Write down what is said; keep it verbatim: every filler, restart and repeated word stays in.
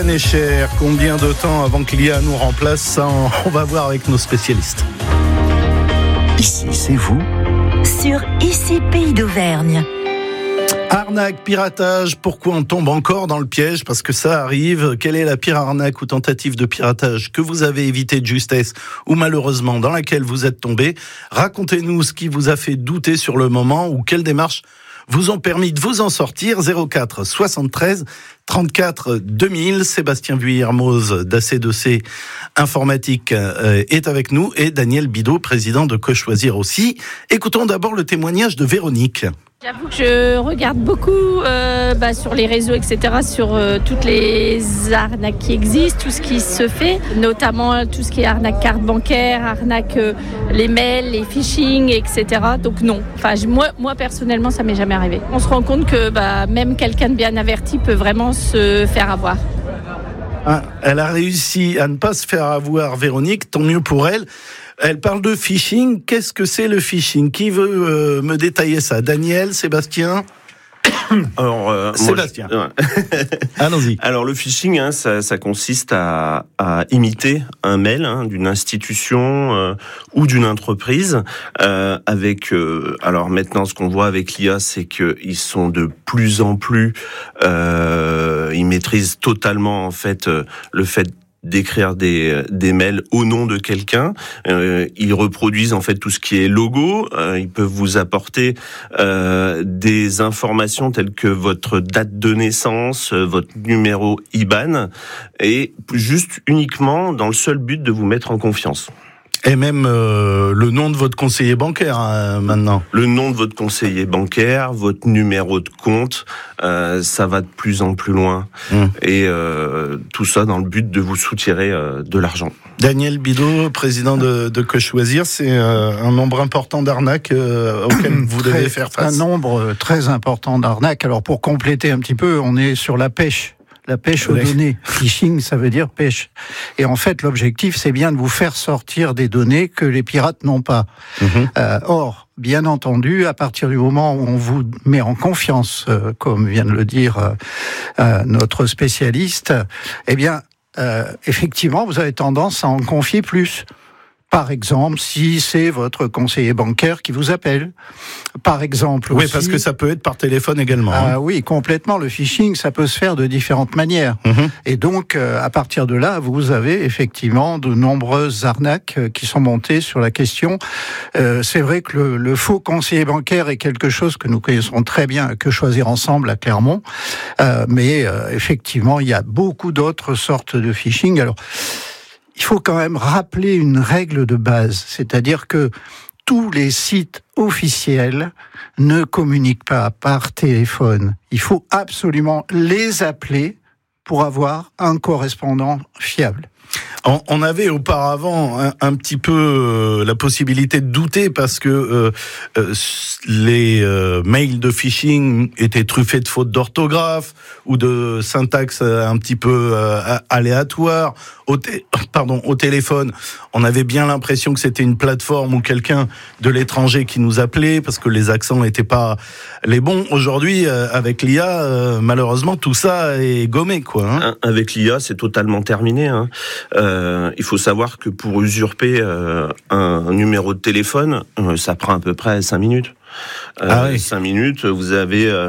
Est cher. Combien de temps avant que l'I A nous remplace? Ça, on va voir avec nos spécialistes. Ici, c'est vous sur Ici Pays d'Auvergne. Arnaque, piratage, pourquoi on tombe encore dans le piège? Parce que ça arrive. Quelle est la pire arnaque ou tentative de piratage que vous avez évité de justesse ou malheureusement dans laquelle vous êtes tombé? Racontez-nous ce qui vous a fait douter sur le moment ou quelles démarches vous ont permis de vous en sortir. Zéro quatre soixante-treize trente-quatre deux mille. Sébastien Vuillermoz d'A C deux C Informatique est avec nous et Daniel Bidot, président de Que Choisir aussi. Écoutons d'abord le témoignage de Véronique. J'avoue que je regarde beaucoup euh, bah, sur les réseaux, et cetera, sur euh, toutes les arnaques qui existent, tout ce qui se fait, notamment tout ce qui est arnaque carte bancaire, arnaque euh, les mails, les phishing, et cetera. Donc non, enfin, moi, moi personnellement, ça m'est jamais arrivé. On se rend compte que bah, même quelqu'un de bien averti peut vraiment se faire avoir. Ah, elle a réussi à ne pas se faire avoir, Véronique, tant mieux pour elle. Elle parle de phishing. Qu'est-ce que c'est le phishing? Qui veut euh, me détailler ça? Daniel, Sébastien? Alors, euh, Sébastien. Moi, je... Allons-y. Alors, le phishing, hein, ça, ça consiste à, à imiter un mail hein, d'une institution euh, ou d'une entreprise. Euh, avec, euh, alors maintenant, ce qu'on voit avec l'I A, c'est qu'ils sont de plus en plus, euh, ils maîtrisent totalement en fait euh, le fait d'écrire des des mails au nom de quelqu'un. Euh, ils reproduisent en fait tout ce qui est logo. Euh, ils peuvent vous apporter euh, des informations telles que votre date de naissance, euh, votre numéro I B A N, et juste uniquement dans le seul but de vous mettre en confiance. Et même euh, le nom de votre conseiller bancaire hein, maintenant. Le nom de votre conseiller bancaire, votre numéro de compte, euh, ça va de plus en plus loin. Mmh. Et euh, tout ça dans le but de vous soutirer euh, de l'argent. Daniel Bidot, président de, de Que Choisir, c'est euh, un nombre important d'arnaques euh, auxquelles vous devez faire face. Un nombre très important d'arnaques. Alors pour compléter un petit peu, on est sur la pêche. La pêche aux données. Phishing, ça veut dire pêche. Et en fait, l'objectif, c'est bien de vous faire sortir des données que les pirates n'ont pas. Mmh. Euh, or, bien entendu, à partir du moment où on vous met en confiance, euh, comme vient de le dire euh, euh, notre spécialiste, eh bien, euh, effectivement, vous avez tendance à en confier plus. Par exemple, si c'est votre conseiller bancaire qui vous appelle. Par exemple Oui, aussi, parce que ça peut être par téléphone également. Ah hein. oui, complètement. Le phishing, ça peut se faire de différentes manières. Mm-hmm. Et donc, euh, à partir de là, vous avez effectivement de nombreuses arnaques euh, qui sont montées sur la question. Euh, c'est vrai que le, le faux conseiller bancaire est quelque chose que nous connaissons très bien, Que Choisir ensemble à Clermont. Euh, mais euh, effectivement, il y a beaucoup d'autres sortes de phishing. Alors, il faut quand même rappeler une règle de base, c'est-à-dire que tous les sites officiels ne communiquent pas par téléphone. Il faut absolument les appeler pour avoir un correspondant fiable. On avait auparavant un, un petit peu euh, la possibilité de douter parce que euh, euh, les euh, mails de phishing étaient truffés de fautes d'orthographe ou de syntaxe un petit peu euh, aléatoire. Au, té- pardon, au téléphone, on avait bien l'impression que c'était une plateforme ou quelqu'un de l'étranger qui nous appelait parce que les accents n'étaient pas les bons. Aujourd'hui, euh, avec l'I A, euh, malheureusement, tout ça est gommé, quoi. Hein. Avec l'I A, c'est totalement terminé. Hein. Euh, il faut savoir que pour usurper euh, un, un numéro de téléphone, euh, ça prend à peu près cinq minutes. Euh, ah oui. cinq minutes, vous avez... Euh,